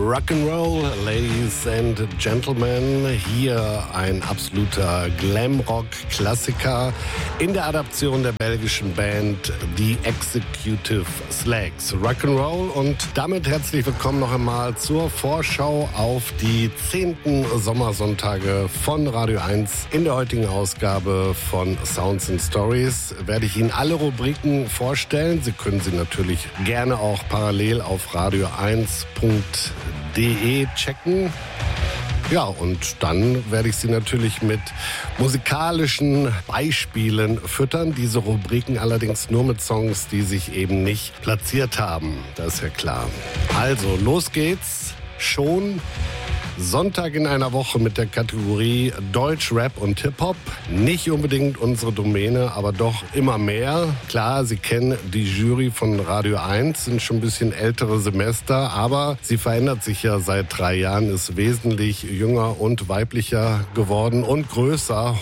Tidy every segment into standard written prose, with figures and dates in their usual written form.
Rock'n'Roll, Ladies and Gentlemen. Hier ein absoluter Glamrock-Klassiker in der Adaption der belgischen Band The Executive Slags. Rock'n'Roll und damit herzlich willkommen noch einmal zur Vorschau auf die 10. Sommersonntage von Radio 1. In der heutigen Ausgabe von Sounds and Stories werde ich Ihnen alle Rubriken vorstellen. Sie können sie natürlich gerne auch parallel auf radio1.de checken. Ja, und dann werde ich Sie natürlich mit musikalischen Beispielen füttern. Diese Rubriken allerdings nur mit Songs, die sich eben nicht platziert haben. Das ist ja klar. Also, los geht's. Schon Sonntag in einer Woche mit der Kategorie Deutsch, Rap und Hip-Hop. Nicht unbedingt unsere Domäne, aber doch immer mehr. Klar, Sie kennen die Jury von Radio 1, sind schon ein bisschen ältere Semester, aber sie verändert sich ja seit 3 Jahren, ist wesentlich jünger und weiblicher geworden und größer.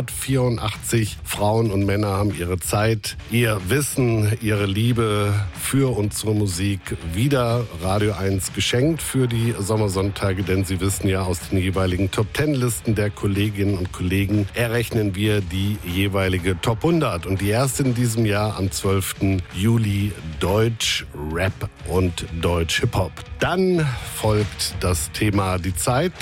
184 Frauen und Männer haben ihre Zeit, ihr Wissen, ihre Liebe für unsere Musik wieder Radio 1 geschenkt für die Sommersonntage, denn Sie wissen ja, aus den jeweiligen Top-10-Listen der Kolleginnen und Kollegen errechnen wir die jeweilige Top 100. Und die erste in diesem Jahr am 12. Juli Deutsch, Rap und Deutsch Hip-Hop. Dann folgt das Thema Die Zeit.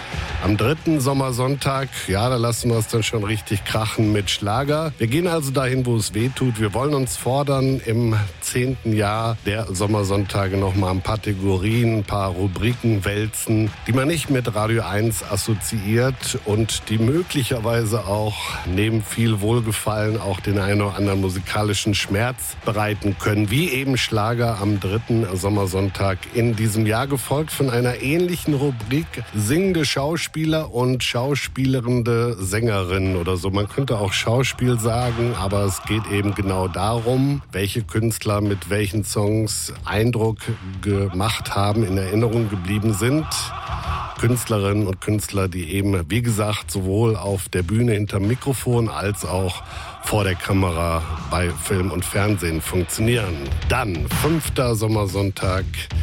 Am 3. Sommersonntag, ja, da lassen wir es dann schon richtig krachen mit Schlager. Wir gehen also dahin, wo es weh tut. Wir wollen uns fordern, im 10. Jahr der Sommersonntage nochmal ein paar Kategorien, ein paar Rubriken wälzen, die man nicht mit Radio 1 assoziiert und die möglicherweise auch neben viel Wohlgefallen auch den einen oder anderen musikalischen Schmerz bereiten können, wie eben Schlager am 3. Sommersonntag in diesem Jahr, gefolgt von einer ähnlichen Rubrik singende Schauspieler und schauspielerende Sängerinnen oder so. Man könnte auch Schauspiel sagen, aber es geht eben genau darum, welche Künstler mit welchen Songs Eindruck gemacht haben, in Erinnerung geblieben sind. Künstlerinnen und Künstler, die eben, wie gesagt, sowohl auf der Bühne hinterm Mikrofon als auch vor der Kamera bei Film und Fernsehen funktionieren. Dann 5. Sommersonntag,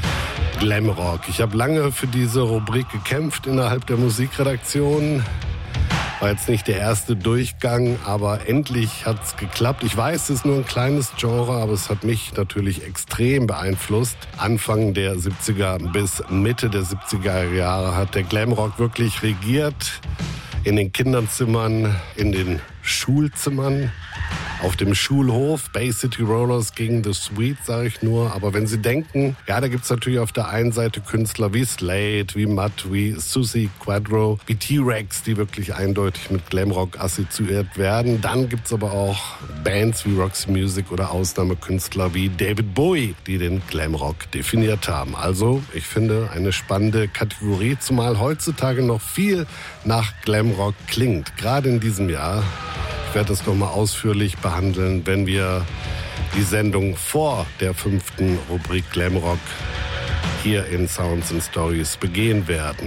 Glamrock. Ich habe lange für diese Rubrik gekämpft innerhalb der Musikredaktion. War jetzt nicht der erste Durchgang, aber endlich hat es geklappt. Ich weiß, es ist nur ein kleines Genre, aber es hat mich natürlich extrem beeinflusst. Anfang der 70er bis Mitte der 70er Jahre hat der Glamrock wirklich regiert. In den Kinderzimmern, in den Schulzimmern, auf dem Schulhof. Bay City Rollers gegen The Sweet, sage ich nur. Aber wenn Sie denken, ja, da gibt's natürlich auf der einen Seite Künstler wie Slade, wie Mutt, wie Susie Quadro, wie T-Rex, die wirklich eindeutig mit Glamrock assoziiert werden. Dann gibt's aber auch Bands wie Roxy Music oder Ausnahmekünstler wie David Bowie, die den Glamrock definiert haben. Also, ich finde, eine spannende Kategorie, zumal heutzutage noch viel nach Glamrock klingt. Gerade in diesem Jahr. Ich werde das nochmal ausführlich behandeln, wenn wir die Sendung vor der 5. Rubrik Glamrock hier in Sounds and Stories begehen werden.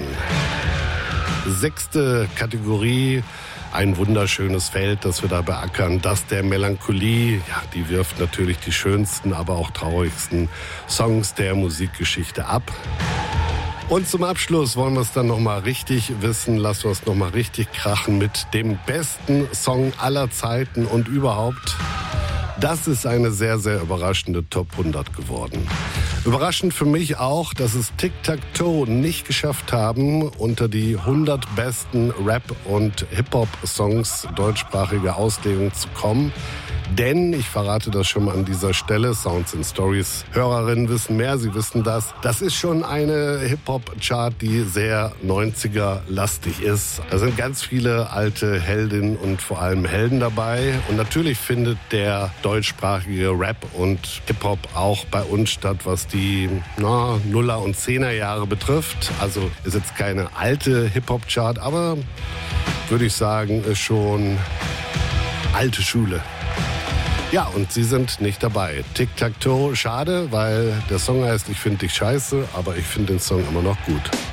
6. Kategorie, ein wunderschönes Feld, das wir da beackern, das der Melancholie. Ja, die wirft natürlich die schönsten, aber auch traurigsten Songs der Musikgeschichte ab. Und zum Abschluss wollen wir es dann nochmal richtig wissen, lassen wir es nochmal richtig krachen mit dem besten Song aller Zeiten und überhaupt. Das ist eine sehr, sehr überraschende Top 100 geworden. Überraschend für mich auch, dass es Tic-Tac-Toe nicht geschafft haben, unter die 100 besten Rap- und Hip-Hop-Songs deutschsprachiger Auslegung zu kommen. Denn, ich verrate das schon mal an dieser Stelle, Sounds and Stories Hörerinnen wissen mehr, sie wissen das. Das ist schon eine Hip-Hop-Chart, die sehr 90er-lastig ist. Da sind ganz viele alte Heldinnen und vor allem Helden dabei. Und natürlich findet der deutschsprachige Rap und Hip-Hop auch bei uns statt, was die Nuller- und Zehnerjahre betrifft. Also ist jetzt keine alte Hip-Hop-Chart, aber würde ich sagen, ist schon alte Schule. Ja, und sie sind nicht dabei. Tic-Tac-Toe, schade, weil der Song heißt Ich find dich scheiße, aber ich finde den Song immer noch gut.